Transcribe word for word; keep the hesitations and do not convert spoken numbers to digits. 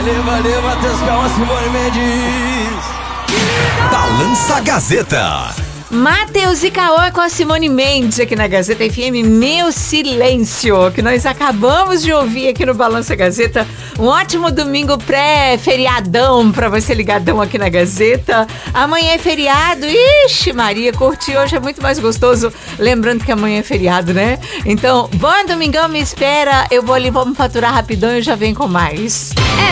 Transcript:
Valeu, valeu, Matheus Calma, Simone Mendes. Balança Gazeta. Matheus e Cauã com a Simone Mendes aqui na Gazeta F M. Meu Silêncio, que nós acabamos de ouvir aqui no Balança Gazeta. Um ótimo domingo pré-feriadão pra você ligadão aqui na Gazeta. Amanhã é feriado. Ixi, Maria, curtir hoje é muito mais gostoso. Lembrando que amanhã é feriado, né? Então, bom domingão, me espera. Eu vou ali, vamos faturar rapidão e eu já venho com mais.